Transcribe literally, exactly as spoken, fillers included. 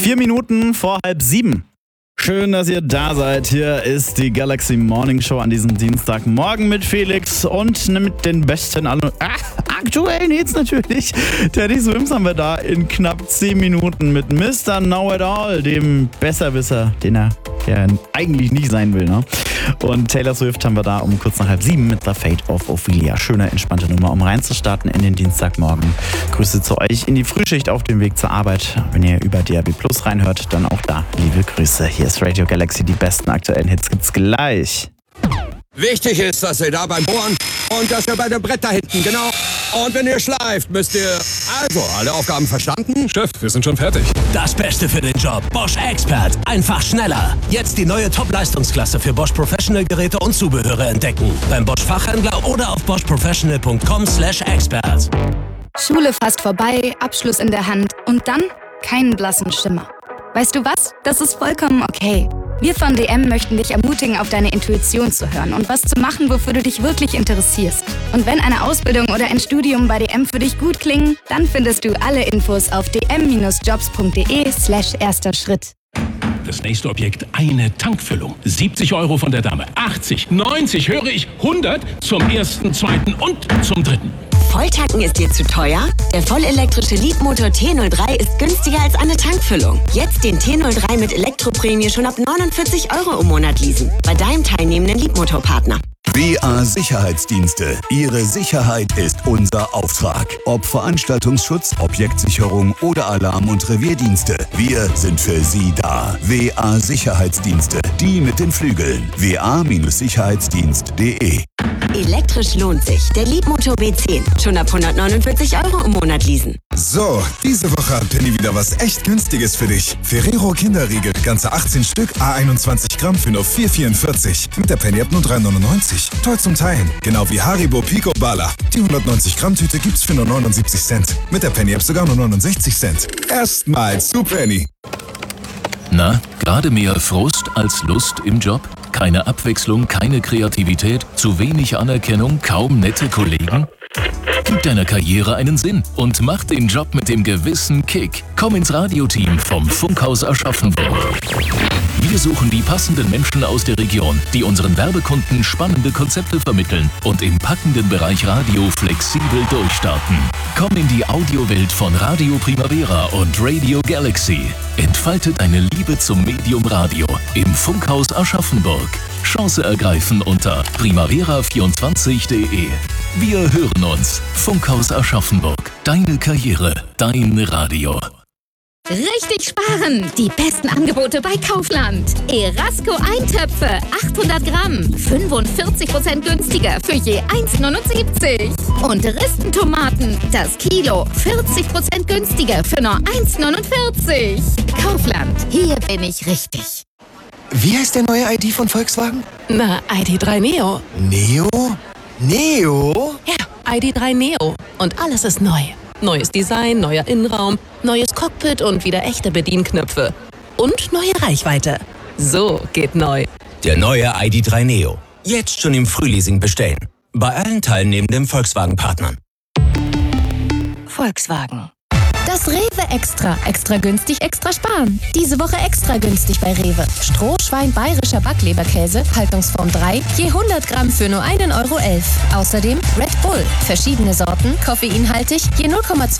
Vier Minuten vor halb sieben. Schön, dass ihr da seid. Hier ist die Galaxy Morning Show an diesem Dienstagmorgen mit Felix und mit den besten alle, ah, aktuellen Hits natürlich. Teddy Swims haben wir da in knapp zehn Minuten mit Mister Know It All, dem Besserwisser, den er ja eigentlich nicht sein will, ne? Und Taylor Swift haben wir da um kurz nach halb sieben mit The Fate of Ophelia. Schöne, entspannte Nummer, um reinzustarten in den Dienstagmorgen. Grüße zu euch in die Frühschicht auf dem Weg zur Arbeit. Wenn ihr über D A B Plus reinhört, dann auch da liebe Grüße. Hier ist Radio Galaxy, die besten aktuellen Hits gibt's gleich. Wichtig ist, dass ihr da beim Bohren und dass ihr bei dem Brett da hinten, genau. Und wenn ihr schleift, müsst ihr... Also, alle Aufgaben verstanden? Chef, wir sind schon fertig. Das Beste für den Job. Bosch Expert. Einfach schneller. Jetzt die neue Top-Leistungsklasse für Bosch Professional-Geräte und Zubehöre entdecken. Beim Bosch Fachhändler oder auf bosch professional punkt com slash expert. Schule fast vorbei, Abschluss in der Hand und dann keinen blassen Schimmer. Weißt du was? Das ist vollkommen okay. Wir von D M möchten dich ermutigen, auf deine Intuition zu hören und was zu machen, wofür du dich wirklich interessierst. Und wenn eine Ausbildung oder ein Studium bei D M für dich gut klingen, dann findest du alle Infos auf dm-jobs.de slash erster Schritt. Das nächste Objekt, eine Tankfüllung. siebzig Euro von der Dame. achtzig, neunzig, höre ich, hundert zum ersten, zweiten und zum dritten. Volltanken ist dir zu teuer? Der vollelektrische Leadmotor T null drei ist günstiger als eine Tankfüllung. Jetzt den T null drei mit Elektroprämie schon ab neunundvierzig Euro im Monat leasen. Bei deinem teilnehmenden Leadmotorpartner. W A Sicherheitsdienste. Ihre Sicherheit ist unser Auftrag. Ob Veranstaltungsschutz, Objektsicherung oder Alarm- und Revierdienste. Wir sind für Sie da. W A Sicherheitsdienste. Die mit den Flügeln. w a Sicherheitsdienst punkt de. Elektrisch lohnt sich. Der Leadmotor B zehn. Schon ab hundertneunundvierzig Euro im Monat leasen. So, diese Woche hat Penny wieder was echt Günstiges für dich. Ferrero Kinderriegel, ganze achtzehn Stück, a einundzwanzig Gramm für nur vier vierundvierzig. Mit der Penny ab nur drei neunundneunzig. Toll zum Teilen. Genau wie Haribo Pico Bala. Die hundertneunzig Gramm Tüte gibt's für nur neunundsiebzig Cent. Mit der Penny App sogar nur neunundsechzig Cent. Erstmals zu Penny. Na, gerade mehr Frust als Lust im Job? Keine Abwechslung, keine Kreativität, zu wenig Anerkennung, kaum nette Kollegen? Gib deiner Karriere einen Sinn und mach den Job mit dem gewissen Kick. Komm ins Radioteam vom Funkhaus Aschaffenburg. Wir suchen die passenden Menschen aus der Region, die unseren Werbekunden spannende Konzepte vermitteln und im packenden Bereich Radio flexibel durchstarten. Komm in die Audiowelt von Radio Primavera und Radio Galaxy. Entfalte deine Liebe zum Medium Radio im Funkhaus Aschaffenburg. Chance ergreifen unter primavera vierundzwanzig punkt de. Wir hören uns. Funkhaus Aschaffenburg. Deine Karriere, dein Radio. Richtig sparen! Die besten Angebote bei Kaufland. Erasco Eintöpfe, achthundert Gramm, fünfundvierzig Prozent günstiger für je eins neunundsiebzig. Und Ristentomaten, das Kilo, vierzig Prozent günstiger für nur eins neunundvierzig. Kaufland, hier bin ich richtig. Wie heißt der neue I D von Volkswagen? Na, I D drei Neo. Neo? Neo? Ja, I D drei Neo. Und alles ist neu. Neues Design, neuer Innenraum, neues Cockpit und wieder echte Bedienknöpfe. Und neue Reichweite. So geht neu. Der neue I D drei Neo. Jetzt schon im Frühleasing bestellen. Bei allen teilnehmenden Volkswagen-Partnern. Volkswagen. Das Rewe Extra. Extra günstig, extra sparen. Diese Woche extra günstig bei Rewe. Strohschwein bayerischer Backleberkäse, Haltungsform drei, je hundert Gramm für nur einen Euro elf. Außerdem Red Bull. Verschiedene Sorten, koffeinhaltig, je null Komma zwei